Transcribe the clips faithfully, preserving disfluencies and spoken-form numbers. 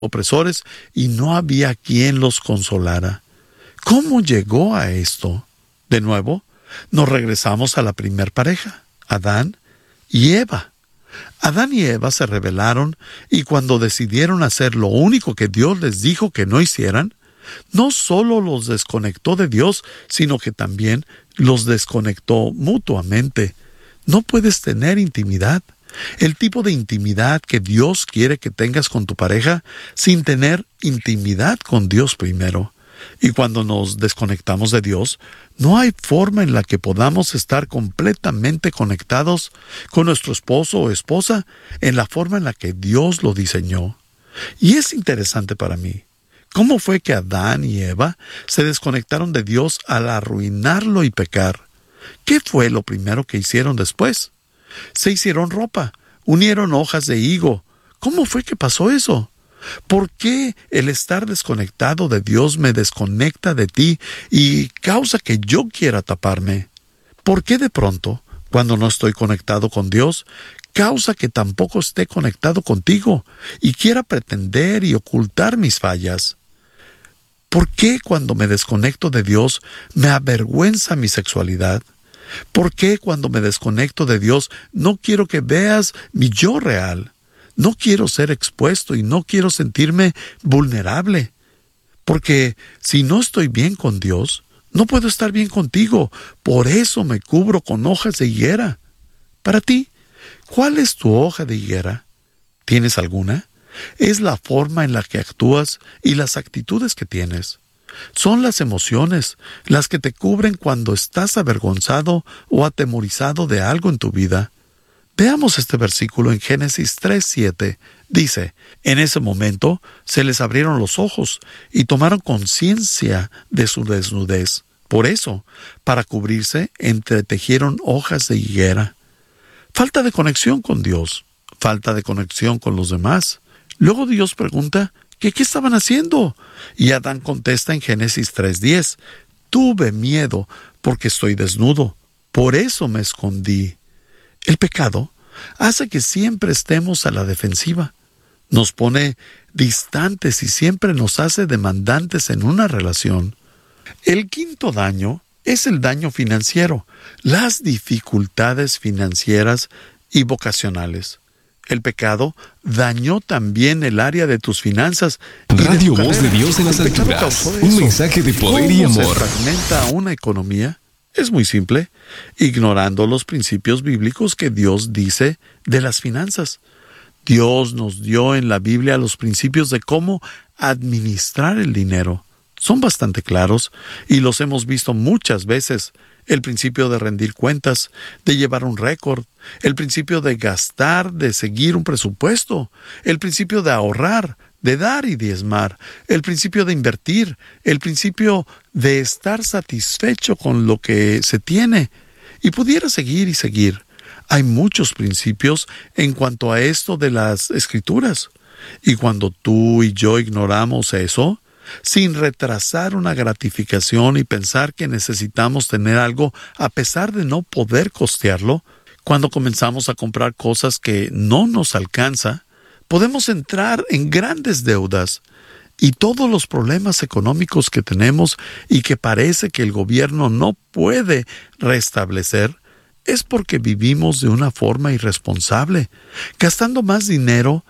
opresores y no había quien los consolara. ¿Cómo llegó a esto? De nuevo, nos regresamos a la primer pareja, Adán y Eva. Adán y Eva se rebelaron y cuando decidieron hacer lo único que Dios les dijo que no hicieran, no solo los desconectó de Dios, sino que también los desconectó mutuamente. No puedes tener intimidad, el tipo de intimidad que Dios quiere que tengas con tu pareja, sin tener intimidad con Dios primero. Y cuando nos desconectamos de Dios, no hay forma en la que podamos estar completamente conectados con nuestro esposo o esposa en la forma en la que Dios lo diseñó. Y es interesante para mí. ¿Cómo fue que Adán y Eva se desconectaron de Dios al arruinarlo y pecar? ¿Qué fue lo primero que hicieron después? Se hicieron ropa, unieron hojas de higo. ¿Cómo fue que pasó eso? ¿Por qué el estar desconectado de Dios me desconecta de ti y causa que yo quiera taparme? ¿Por qué de pronto, cuando no estoy conectado con Dios, causa que tampoco esté conectado contigo y quiera pretender y ocultar mis fallas? ¿Por qué cuando me desconecto de Dios me avergüenza mi sexualidad? ¿Por qué cuando me desconecto de Dios no quiero que veas mi yo real? No quiero ser expuesto y no quiero sentirme vulnerable. Porque si no estoy bien con Dios, no puedo estar bien contigo. Por eso me cubro con hojas de higuera. Para ti, ¿cuál es tu hoja de higuera? ¿Tienes alguna? Es la forma en la que actúas y las actitudes que tienes. Son las emociones las que te cubren cuando estás avergonzado o atemorizado de algo en tu vida. Veamos este versículo en Génesis tres siete. Dice, en ese momento se les abrieron los ojos y tomaron conciencia de su desnudez. Por eso, para cubrirse, entretejieron hojas de higuera. Falta de conexión con Dios, falta de conexión con los demás. Luego Dios pregunta, ¿qué, qué estaban haciendo? Y Adán contesta en Génesis tres diez, tuve miedo porque estoy desnudo, por eso me escondí. El pecado hace que siempre estemos a la defensiva. Nos pone distantes y siempre nos hace demandantes en una relación. El quinto daño es el daño financiero, las dificultades financieras y vocacionales. El pecado dañó también el área de tus finanzas. Radio Voz de Dios en las alturas. Un mensaje de poder y amor. ¿Cómo se fragmenta una economía? Es muy simple, ignorando los principios bíblicos que Dios dice de las finanzas. Dios nos dio en la Biblia los principios de cómo administrar el dinero. Son bastante claros y los hemos visto muchas veces. El principio de rendir cuentas, de llevar un récord, el principio de gastar, de seguir un presupuesto, el principio de ahorrar, de dar y diezmar, el principio de invertir, el principio de estar satisfecho con lo que se tiene. Y pudiera seguir y seguir. Hay muchos principios en cuanto a esto de las Escrituras. Y cuando tú y yo ignoramos eso, sin retrasar una gratificación y pensar que necesitamos tener algo a pesar de no poder costearlo, cuando comenzamos a comprar cosas que no nos alcanza, podemos entrar en grandes deudas y todos los problemas económicos que tenemos y que parece que el gobierno no puede restablecer, es porque vivimos de una forma irresponsable, gastando más dinero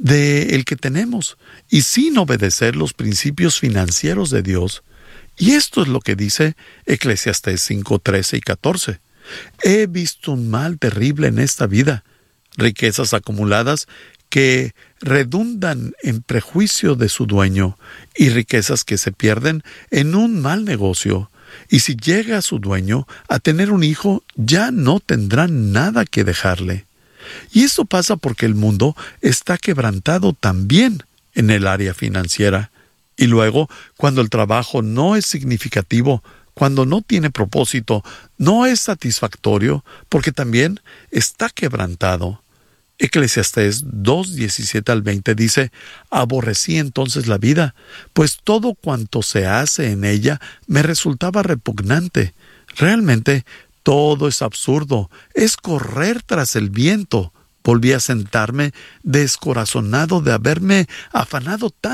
del que tenemos y sin obedecer los principios financieros de Dios. Y esto es lo que dice Eclesiastés cinco, trece y catorce. He visto un mal terrible en esta vida, riquezas acumuladas que redundan en prejuicio de su dueño y riquezas que se pierden en un mal negocio. Y si llega a su dueño a tener un hijo, ya no tendrá nada que dejarle. Y esto pasa porque el mundo está quebrantado también en el área financiera. Y luego, cuando el trabajo no es significativo, cuando no tiene propósito, no es satisfactorio, porque también está quebrantado. Eclesiastés dos, diecisiete al veinte dice, aborrecí entonces la vida, pues todo cuanto se hace en ella me resultaba repugnante. Realmente todo es absurdo, es correr tras el viento. Volví a sentarme descorazonado de haberme afanado tanto